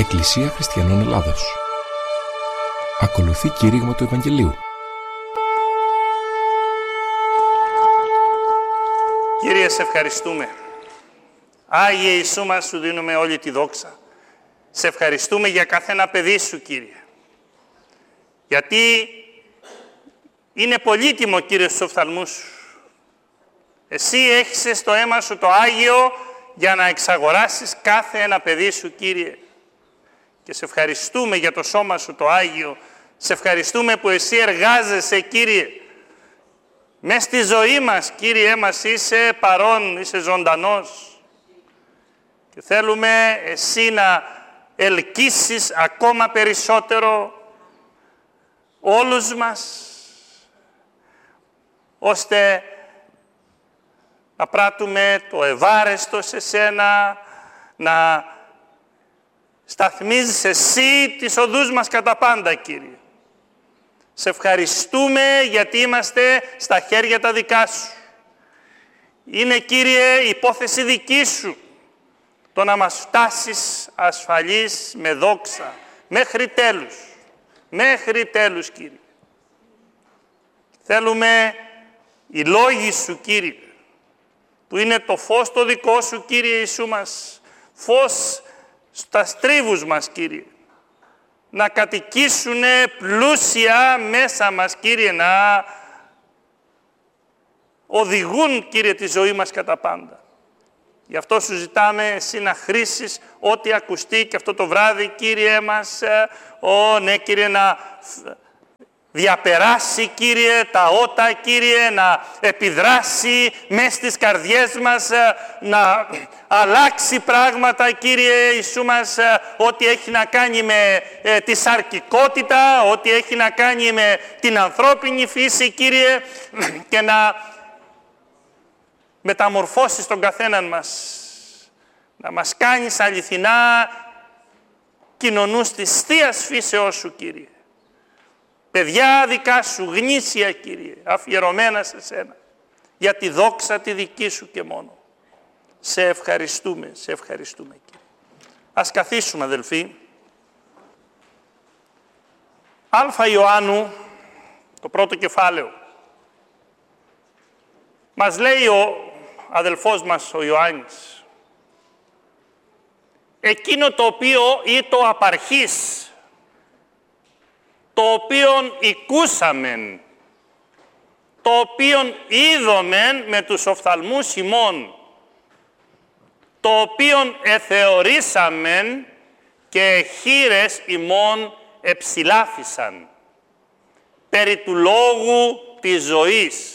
Εκκλησία Χριστιανών Ελλάδος. Ακολουθεί κήρυγμα του Ευαγγελίου. Κύριε, σε ευχαριστούμε. Άγιε Ιησού μας, σου δίνουμε όλη τη δόξα. Σε ευχαριστούμε για κάθε ένα παιδί σου, Κύριε. Γιατί είναι πολύτιμο, Κύριε, στους οφθαλμούς σου. Εσύ έχεις στο αίμα σου το Άγιο για να εξαγοράσεις κάθε ένα παιδί σου, Κύριε. Και σε ευχαριστούμε για το σώμα σου το Άγιο. Σε ευχαριστούμε που εσύ εργάζεσαι, Κύριε. Μες στη ζωή μας, Κύριε μας, είσαι παρόν, είσαι ζωντανός. Και θέλουμε εσύ να ελκύσεις ακόμα περισσότερο όλους μας, ώστε να πράττουμε το ευάρεστο σε σένα, να σταθμίζεις εσύ τις οδούς μας κατά πάντα, Κύριε. Σε ευχαριστούμε γιατί είμαστε στα χέρια τα δικά σου. Είναι, Κύριε, υπόθεση δική σου το να μας φτάσεις ασφαλείς με δόξα, μέχρι τέλους. Μέχρι τέλους, Κύριε. Θέλουμε οι λόγοι σου, Κύριε, που είναι το φως το δικό σου, Κύριε Ιησού μας, φως στα στρίβους μας, Κύριε, να κατοικήσουν πλούσια μέσα μας, Κύριε, να οδηγούν, Κύριε, τη ζωή μας κατά πάντα. Γι' αυτό σου ζητάμε εσύ να χρήσεις ό,τι ακουστεί και αυτό το βράδυ, Κύριε μας, ναι, Κύριε, να διαπεράσει, Κύριε, τα ότα, Κύριε, να επιδράσει μες στις καρδιές μας, να αλλάξει πράγματα, Κύριε Ιησού μας, ό,τι έχει να κάνει με τη σαρκικότητα, ό,τι έχει να κάνει με την ανθρώπινη φύση, Κύριε, και να μεταμορφώσεις τον καθέναν μας, να μας κάνεις αληθινά κοινωνούς της Θείας φύσεώς σου, Κύριε. Παιδιά δικά σου, γνήσια, Κύριε, αφιερωμένα σε σένα, για τη δόξα τη δική σου και μόνο. Σε ευχαριστούμε, Κύριε. Ας καθίσουμε, αδελφοί. Α Ιωάννου, το πρώτο κεφάλαιο. Μας λέει ο αδελφός μας, ο Ιωάννης, εκείνο το οποίο ή το απαρχής, το οποίον οικούσαμεν, το οποίον είδομεν με τους οφθαλμούς ημών, το οποίον εθεωρήσαμεν και χεῖρες ημών εψηλάφισαν, περί του λόγου της ζωής.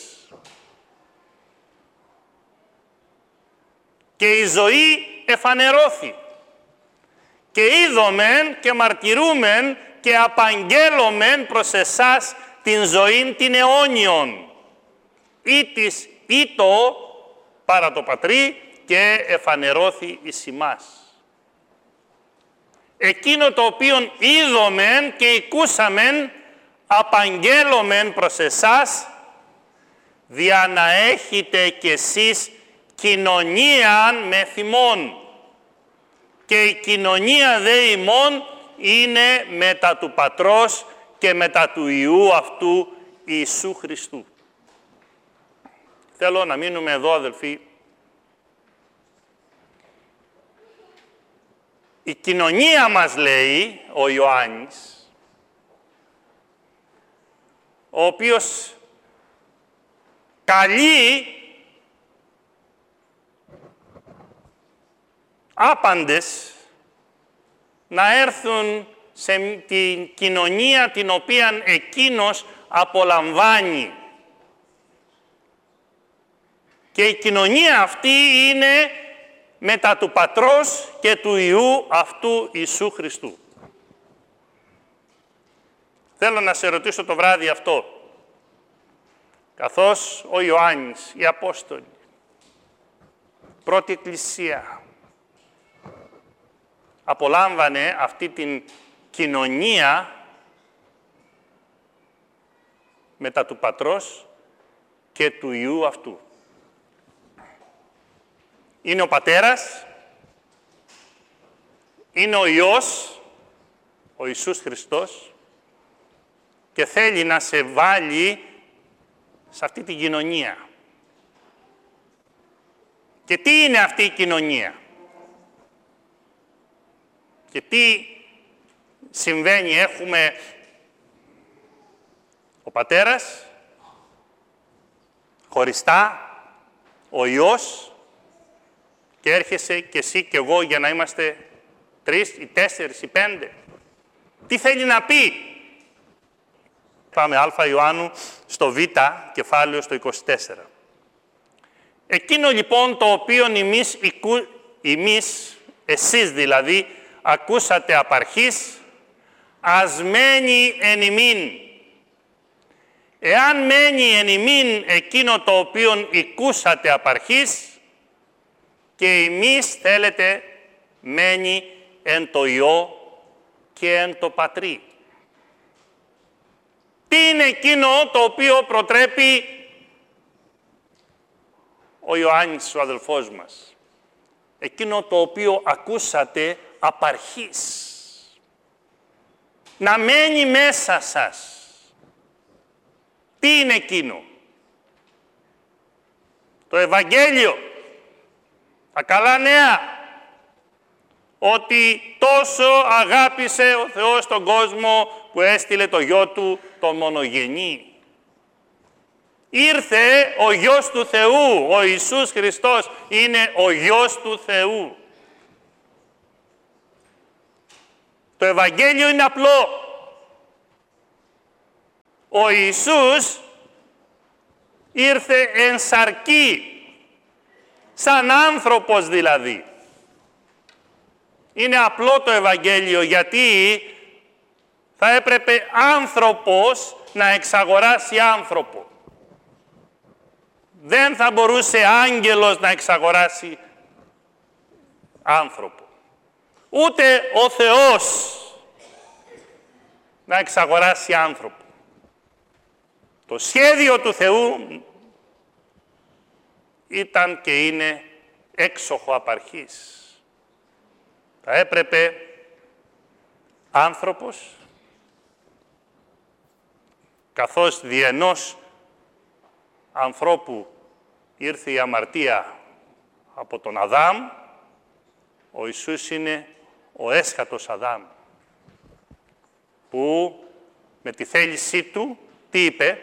Και η ζωή εφανερώθη και είδομεν και μαρτυρούμεν και απαγγέλωμεν προς εσάς την ζωήν την αιώνιον, ή της ήτο παρά το Πατρί και εφανερώθη εις ημάς. Εκείνο το οποίον είδομεν και οικούσαμεν απαγγέλωμεν προς εσάς, δια να έχετε κι εσείς κοινωνίαν με θυμών. Και η κοινωνία δε ημών είναι μετά του Πατρός και μετά του Υιού αυτού Ιησού Χριστού. Θέλω να μείνουμε εδώ, αδελφοί. Η κοινωνία μας, λέει ο Ιωάννης, ο οποίος καλεί άπαντες να έρθουν σε την κοινωνία την οποία εκείνος απολαμβάνει. Και η κοινωνία αυτή είναι μετά του Πατρός και του Υιού αυτού Ιησού Χριστού. Θέλω να σε ρωτήσω το βράδυ αυτό, καθώς ο Ιωάννης, οι Απόστολοι, πρώτη Εκκλησία, απολάμβανε αυτή την κοινωνία μετά του Πατρός και του Υιού αυτού. Είναι ο Πατέρας, είναι ο Υιός ο Ιησούς Χριστός και θέλει να σε βάλει σε αυτή την κοινωνία. Και τι είναι αυτή η κοινωνία? Και τι συμβαίνει? Έχουμε ο Πατέρας, χωριστά, ο Υιός, και έρχεσαι και εσύ και εγώ για να είμαστε 3 ή 4 ή 5. Τι θέλει να πει? Πάμε Α Ιωάννου στο Β κεφάλαιο στο 24. Εκείνο λοιπόν το οποίο εσείς δηλαδή, ακούσατε απ' αρχής, ας μένει εν ημίν. Εάν μένει εν ημίν εκείνο το οποίο ακούσατε απ' αρχής, και εμείς θέλετε μένει εν το Υιό και εν το Πατρί. Τι είναι εκείνο το οποίο προτρέπει ο Ιωάννης, ο αδελφός μας? Εκείνο το οποίο ακούσατε απ' αρχής. Να μένει μέσα σας. Τι είναι εκείνο? Το Ευαγγέλιο. Τα καλά νέα. Ότι τόσο αγάπησε ο Θεός τον κόσμο που έστειλε το Γιο Του τον μονογενή. Ήρθε ο Γιος του Θεού, ο Ιησούς Χριστός είναι ο Γιος του Θεού. Το Ευαγγέλιο είναι απλό. Ο Ιησούς ήρθε εν σαρκή, σαν άνθρωπος δηλαδή. Είναι απλό το Ευαγγέλιο, γιατί θα έπρεπε άνθρωπος να εξαγοράσει άνθρωπο. Δεν θα μπορούσε άγγελος να εξαγοράσει άνθρωπο. Ούτε ο Θεός να εξαγοράσει άνθρωπο. Το σχέδιο του Θεού ήταν και είναι έξοχο απ' αρχής. Θα έπρεπε άνθρωπος, καθώς δι' ενός ανθρώπου ήρθε η αμαρτία από τον Αδάμ, ο Ιησούς είναι ο έσχατος Αδάμ, που με τη θέλησή του, τι είπε?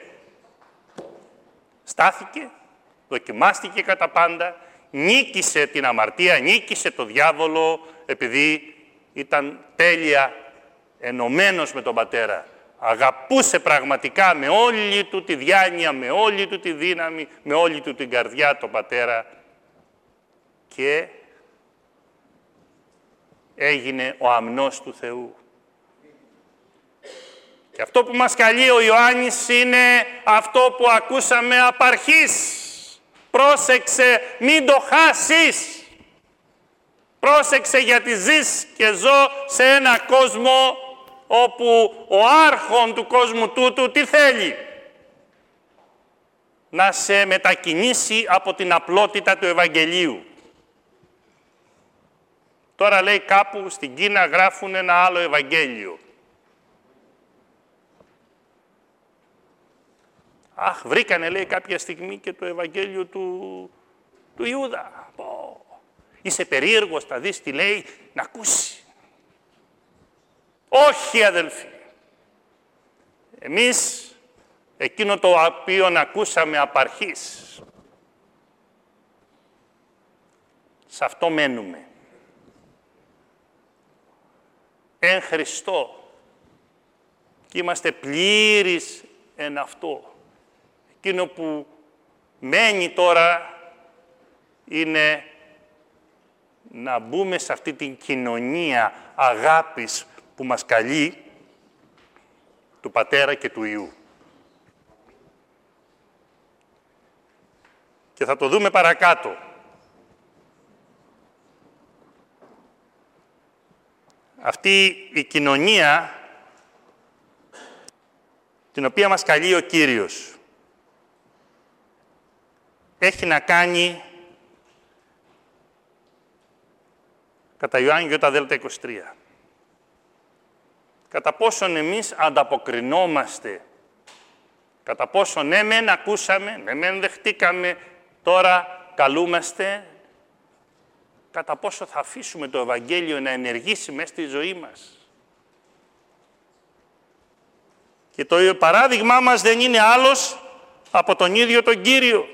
Στάθηκε, δοκιμάστηκε κατά πάντα, νίκησε την αμαρτία, νίκησε το διάβολο, επειδή ήταν τέλεια ενωμένος με τον Πατέρα. Αγαπούσε πραγματικά με όλη του τη διάνοια, με όλη του τη δύναμη, με όλη του την καρδιά τον Πατέρα, και έγινε ο αμνός του Θεού. Και αυτό που μας καλεί ο Ιωάννης είναι αυτό που ακούσαμε απ' αρχής. Πρόσεξε, μην το χάσεις. Πρόσεξε, γιατί ζεις και ζω σε ένα κόσμο όπου ο άρχον του κόσμου τούτου τι θέλει? Να σε μετακινήσει από την απλότητα του Ευαγγελίου. Τώρα λέει κάπου στην Κίνα γράφουν ένα άλλο Ευαγγέλιο. Αχ, βρήκανε, λέει, κάποια στιγμή και το Ευαγγέλιο του Ιούδα. Είσαι περίεργος, θα δεις τι λέει, να ακούσει. Όχι, αδελφοί. Εμείς εκείνο το οποίο ακούσαμε απ' αρχής, σε αυτό μένουμε. Εν Χριστώ. Και είμαστε πλήρεις εν αυτό. Εκείνο που μένει τώρα είναι να μπούμε σε αυτή την κοινωνία αγάπης που μας καλεί του Πατέρα και του Υιού. Και θα το δούμε παρακάτω. Αυτή η κοινωνία την οποία μας καλεί ο Κύριος έχει να κάνει κατά Ιωάννη Δ 23. κατά πόσον εμείς ανταποκρινόμαστε, κατά πόσον ναι μεν ακούσαμε, ναι μεν δεχτήκαμε, τώρα καλούμαστε, κατά πόσο θα αφήσουμε το Ευαγγέλιο να ενεργήσει μέσα στη ζωή μας. Και το παράδειγμά μας δεν είναι άλλος από τον ίδιο τον Κύριο.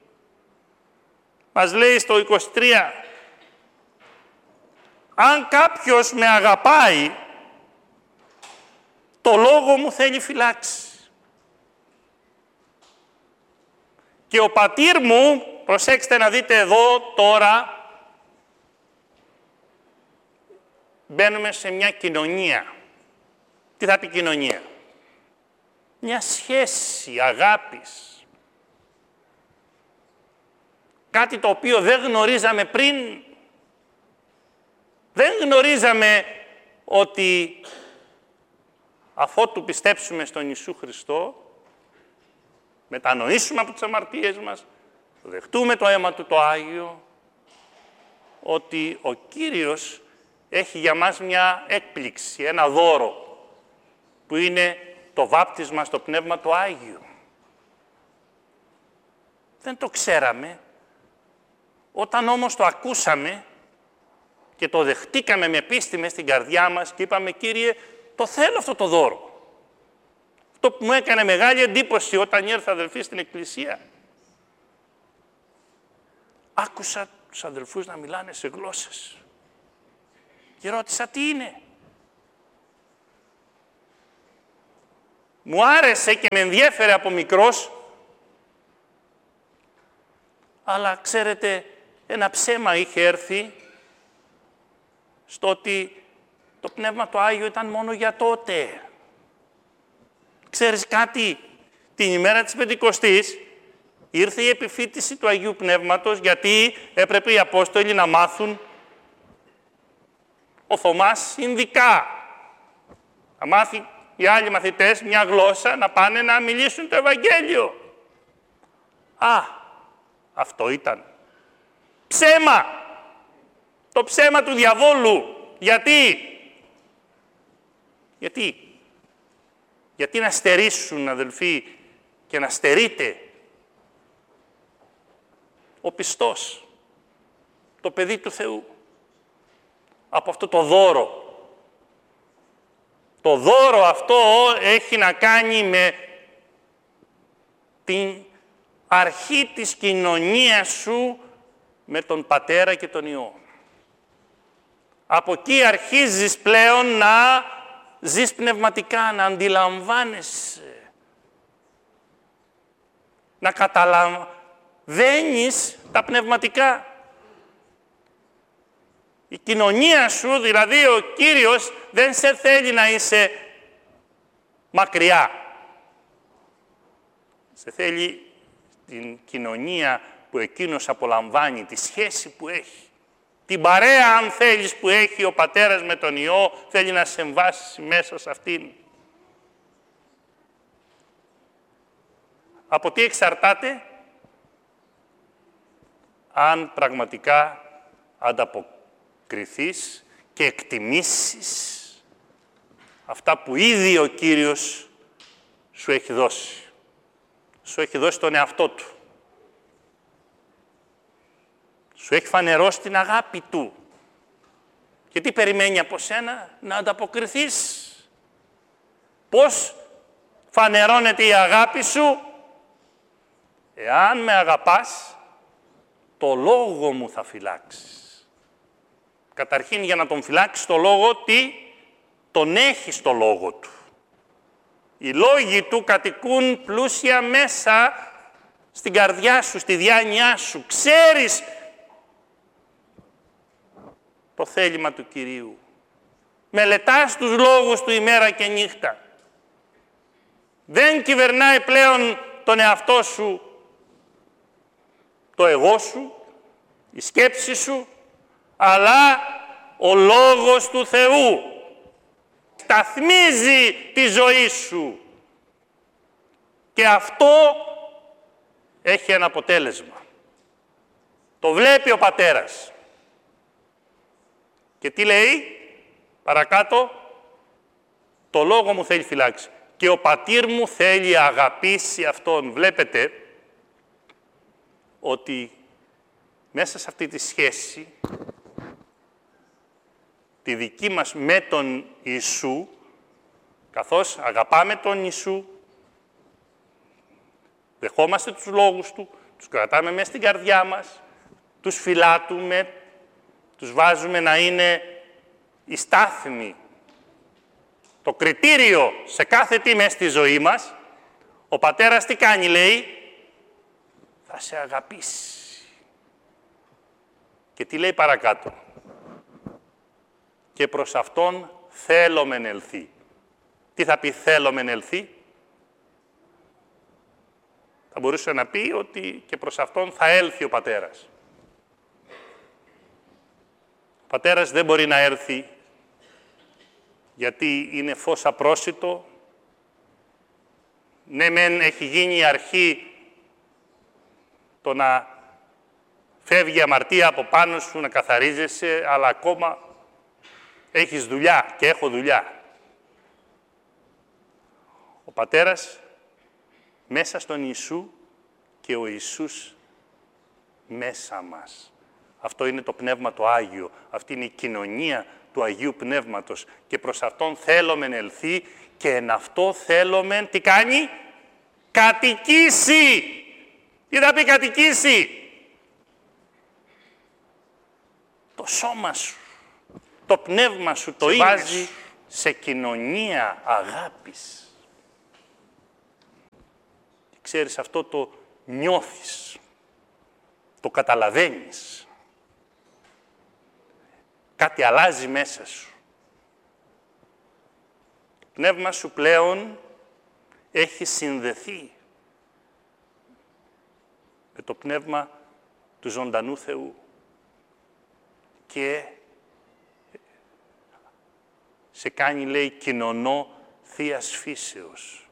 Μας λέει στο 23, αν κάποιος με αγαπάει, το λόγο μου θέλει φυλάξει. Και ο πατήρ μου, προσέξτε να δείτε εδώ τώρα, μπαίνουμε σε μια κοινωνία. Τι θα πει κοινωνία? Μια σχέση αγάπης. Κάτι το οποίο δεν γνωρίζαμε πριν. Δεν γνωρίζαμε ότι αφότου πιστέψουμε στον Ιησού Χριστό, μετανοήσουμε από τις αμαρτίες μας, δεχτούμε το αίμα Του το Άγιο, ότι ο Κύριος έχει για μας μια έκπληξη, ένα δώρο, που είναι το βάπτισμα στο Πνεύμα το Άγιο. Δεν το ξέραμε. Όταν όμως το ακούσαμε και το δεχτήκαμε με πίστη μες στην καρδιά μας και είπαμε, Κύριε, το θέλω αυτό το δώρο. Αυτό που μου έκανε μεγάλη εντύπωση όταν ήρθα, αδελφοί, στην εκκλησία. Άκουσα τους αδελφούς να μιλάνε σε γλώσσες. Και ρώτησα τι είναι. Μου άρεσε και με ενδιέφερε από μικρός, αλλά ξέρετε, ένα ψέμα είχε έρθει στο ότι το Πνεύμα το Άγιο ήταν μόνο για τότε. Ξέρεις κάτι, την ημέρα της Πεντηκοστής ήρθε η επιφύτηση του Αγίου Πνεύματος, γιατί έπρεπε οι Απόστολοι να μάθουν ο Θωμάς Ινδικά. Να μάθει οι άλλοι μαθητές μια γλώσσα, να πάνε να μιλήσουν το Ευαγγέλιο. Αυτό ήταν ψέμα. Το ψέμα του διαβόλου. Γιατί να στερήσουν, αδελφοί, και να στερείται ο πιστός, το παιδί του Θεού, από αυτό το δώρο. Το δώρο αυτό έχει να κάνει με την αρχή της κοινωνίας σου με τον Πατέρα και τον Υιό. Από εκεί αρχίζεις πλέον να ζεις πνευματικά, να αντιλαμβάνεσαι, να καταλαβαίνεις τα πνευματικά. Η κοινωνία σου, δηλαδή ο Κύριος, δεν σε θέλει να είσαι μακριά. Σε θέλει την κοινωνία που εκείνος απολαμβάνει, τη σχέση που έχει. Την παρέα, αν θέλεις, που έχει ο Πατέρας με τον Υιό, θέλει να σε εμβάσει μέσα σε αυτήν. Από τι εξαρτάται? Αν πραγματικά ανταποκριθείς και εκτιμήσεις αυτά που ήδη ο Κύριος σου έχει δώσει. Σου έχει δώσει τον εαυτό Του. Σου έχει φανερώσει την αγάπη Του. Και τι περιμένει από σένα? Να ανταποκριθείς. Πώς φανερώνεται η αγάπη σου? Εάν με αγαπάς, το λόγο μου θα φυλάξεις. Καταρχήν, για να τον φυλάξεις το λόγο, τον έχεις το λόγο Του. Οι λόγοι Του κατοικούν πλούσια μέσα στην καρδιά σου, στη διάνοιά σου. Ξέρεις το θέλημα του Κυρίου. Μελετάς τους λόγους Του ημέρα και νύχτα. Δεν κυβερνάει πλέον τον εαυτό σου, το εγώ σου, η σκέψη σου, αλλά ο Λόγος του Θεού σταθμίζει τη ζωή σου. Και αυτό έχει ένα αποτέλεσμα. Το βλέπει ο Πατέρας. Και τι λέει παρακάτω? το λόγο μου θέλει φυλάξει και ο πατήρ μου θέλει αγαπήσει αυτόν. Βλέπετε ότι μέσα σε αυτή τη σχέση, τη δική μας με τον Ιησού, καθώς αγαπάμε τον Ιησού, δεχόμαστε τους λόγους Του, τους κρατάμε μέσα στην καρδιά μας, τους φυλάτουμε, τους βάζουμε να είναι η στάθμη, το κριτήριο σε κάθε τι μέσα στη ζωή μας, ο Πατέρας τι κάνει, λέει, θα σε αγαπήσει. Και τι λέει παρακάτω, και προς Αυτόν θέλομεν ελθεί. Τι θα πει θέλομεν ελθεί? Θα μπορούσε να πει ότι και προς Αυτόν θα έλθει ο Πατέρας. Ο Πατέρας δεν μπορεί να έρθει γιατί είναι φως απρόσιτο. Ναι, μεν έχει γίνει η αρχή το να φεύγει η αμαρτία από πάνω σου, να καθαρίζεσαι, αλλά ακόμα έχεις δουλειά και έχω δουλειά. Ο Πατέρας μέσα στον Ιησού και ο Ιησούς μέσα μας. Αυτό είναι το Πνεύμα το Άγιο. Αυτή είναι η κοινωνία του Αγίου Πνεύματος. Και προς Αυτόν θέλομεν ελθεί και εν αυτό θέλομεν, τι κάνει? Κατοικήσει. Τι θα πει κατοικήσει? Το σώμα σου, το πνεύμα σου, το βάζει σε κοινωνία αγάπης. Και ξέρεις, αυτό το νιώθεις, το καταλαβαίνεις. Κάτι αλλάζει μέσα σου. Το πνεύμα σου πλέον έχει συνδεθεί με το πνεύμα του ζωντανού Θεού και σε κάνει, λέει, κοινωνό Θείας φύσεως.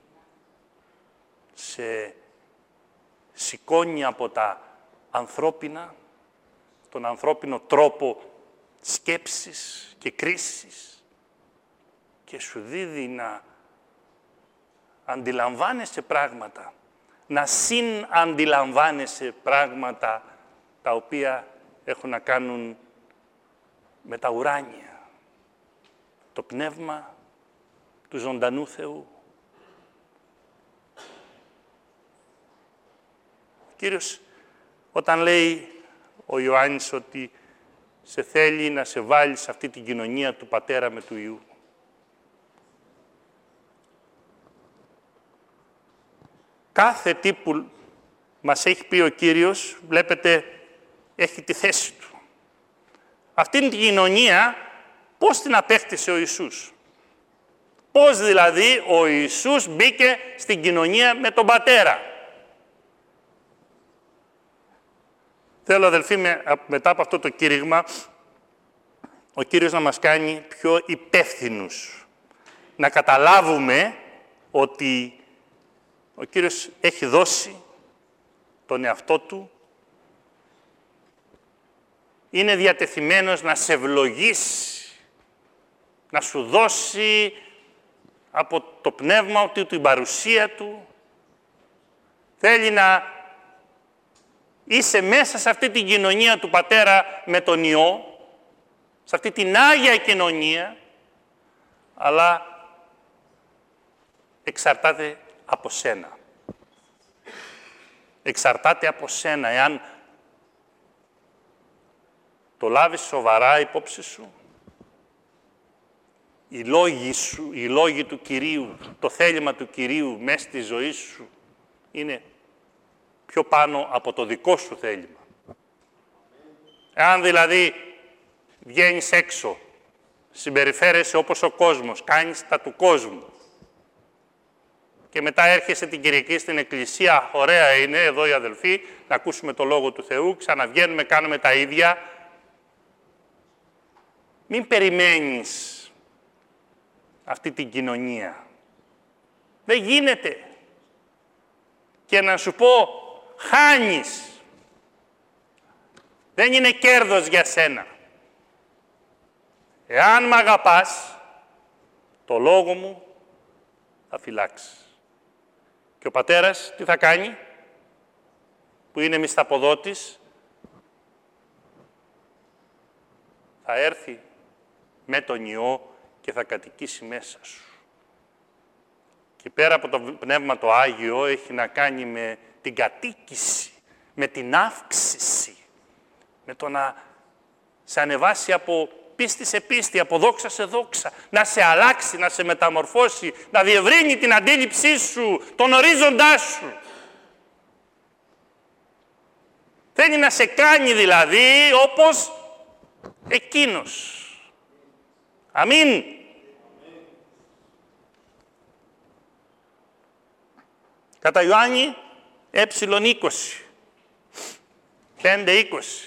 Σε σηκώνει από τα ανθρώπινα, τον ανθρώπινο τρόπο σκέψης και κρίσης και σου δίδει να αντιλαμβάνεσαι πράγματα, να συναντιλαμβάνεσαι πράγματα τα οποία έχουν να κάνουν με τα ουράνια. Το πνεύμα του ζωντανού Θεού. Ο Κύριος, όταν λέει ο Ιωάννης ότι σε θέλει να σε βάλει σε αυτή την κοινωνία του Πατέρα με του Υιού, κάθε τι που μας έχει πει ο Κύριος, βλέπετε, έχει τη θέση του. Αυτήν την κοινωνία, πώς την απέκτησε ο Ιησούς? Πώς δηλαδή ο Ιησούς μπήκε στην κοινωνία με τον Πατέρα? Θέλω, αδελφοί, μετά από αυτό το κήρυγμα, ο Κύριος να μας κάνει πιο υπεύθυνους. Να καταλάβουμε ότι ο Κύριος έχει δώσει τον εαυτό Του, είναι διατεθειμένος να σε ευλογήσει, να σου δώσει από το πνεύμα Του, την παρουσία Του. Θέλει να είσαι μέσα σε αυτή την κοινωνία του Πατέρα με τον Υιό, σε αυτή την Άγια κοινωνία, αλλά εξαρτάται από σένα. Εξαρτάται από σένα, εάν το λάβεις σοβαρά υπόψη σου, οι λόγοι σου, οι λόγοι του Κυρίου, το θέλημα του Κυρίου μέσα στη ζωή σου είναι πιο πάνω από το δικό σου θέλημα. Εάν δηλαδή βγαίνεις έξω, συμπεριφέρεσαι όπως ο κόσμος, κάνεις τα του κόσμου και μετά έρχεσαι την Κυριακή στην Εκκλησία, ωραία είναι, εδώ οι αδελφοί, να ακούσουμε το Λόγο του Θεού, ξαναβγαίνουμε, κάνουμε τα ίδια. Μην περιμένεις αυτή την κοινωνία. Δεν γίνεται. Και να σου πω, χάνεις. Δεν είναι κέρδος για σένα. Εάν μ' αγαπάς, το Λόγο μου θα φυλάξει. Και ο πατέρας τι θα κάνει, που είναι μισθαποδότης, θα έρθει με τον Υιό και θα κατοικήσει μέσα σου. Και πέρα από το Πνεύμα το Άγιο έχει να κάνει με την κατοίκηση, με την αύξηση, με το να σε ανεβάσει από πίστη σε πίστη, από δόξα σε δόξα, να σε αλλάξει, να σε μεταμορφώσει, να διευρύνει την αντίληψή σου, τον ορίζοντά σου. Θέλει να σε κάνει δηλαδή όπως εκείνος. Αμήν. Κατά Ιωάννη, ε20, 5-20.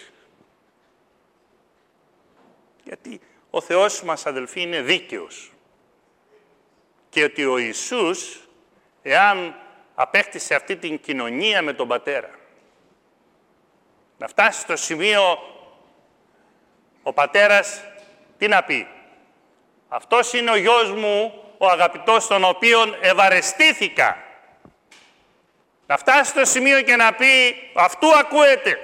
Γιατί ο Θεός μας, αδελφοί, είναι δίκαιος. Και ότι ο Ιησούς, εάν απέκτησε αυτή την κοινωνία με τον Πατέρα, να φτάσει στο σημείο ο Πατέρας, τι να πει, αυτός είναι ο γιος μου, ο αγαπητός, τον οποίον ευαρεστήθηκα. Να φτάσει στο σημείο και να πει, αυτού ακούετε.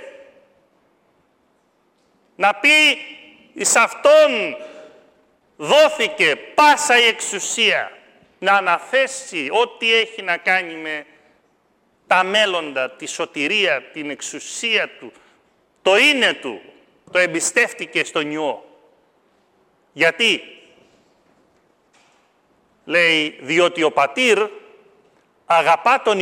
Να πει, εις αυτόν δόθηκε πάσα η εξουσία. Να αναθέσει ό,τι έχει να κάνει με τα μέλλοντα, τη σωτηρία, την εξουσία του, το είναι του, το εμπιστεύτηκε στον Υιό. Γιατί, λέει, διότι ο Πατήρ αγαπά τον